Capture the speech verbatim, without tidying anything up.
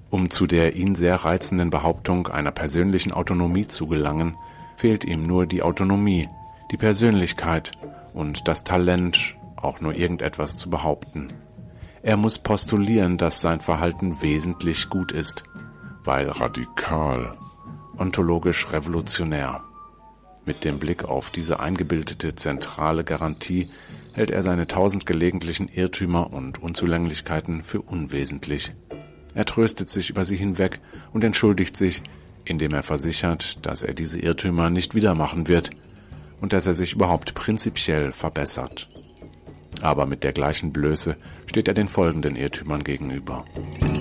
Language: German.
Um zu der ihn sehr reizenden Behauptung einer persönlichen Autonomie zu gelangen, fehlt ihm nur die Autonomie, die Persönlichkeit und das Talent, auch nur irgendetwas zu behaupten. Er muss postulieren, dass sein Verhalten wesentlich gut ist, weil radikal, ontologisch revolutionär. Mit dem Blick auf diese eingebildete zentrale Garantie hält er seine tausend gelegentlichen Irrtümer und Unzulänglichkeiten für unwesentlich. Er tröstet sich über sie hinweg und entschuldigt sich, indem er versichert, dass er diese Irrtümer nicht wieder machen wird und dass er sich überhaupt prinzipiell verbessert. Aber mit der gleichen Blöße steht er den folgenden Irrtümern gegenüber.